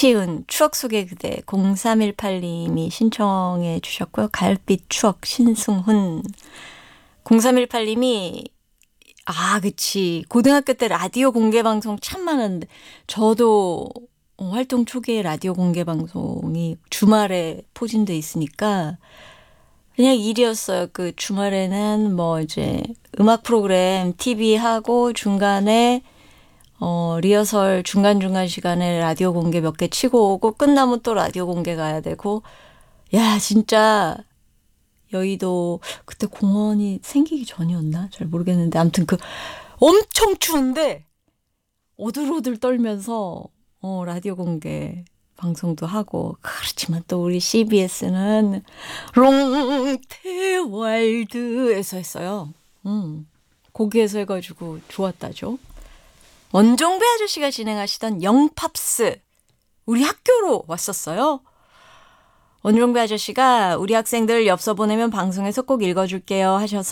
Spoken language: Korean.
이치은 추억 속의 그대 0318님이 신청해 주셨고요. 가을빛 추억 신승훈 0318님이 그치. 고등학교 때 라디오 공개 방송 참 많았는데 저도 활동 초기에 라디오 공개 방송이 주말에 포진돼 있으니까 그냥 일이었어요. 그 주말에는 뭐 이제 음악 프로그램 TV 하고 중간에 리허설 중간중간 시간에 라디오 공개 몇 개 치고 오고 끝나면 또 라디오 공개 가야 되고 야 진짜 여의도 그때 공원이 생기기 전이었나? 잘 모르겠는데 아무튼 그 엄청 추운데 오들오들 떨면서 라디오 공개 방송도 하고 그렇지만 또 우리 CBS는 롱테월드에서 했어요. 거기에서 해가지고 좋았다죠. 원종배 아저씨가 진행하시던 영팝스 우리 학교로 왔었어요. 원종배 아저씨가 우리 학생들 엽서 보내면 방송에서 꼭 읽어줄게요 하셔서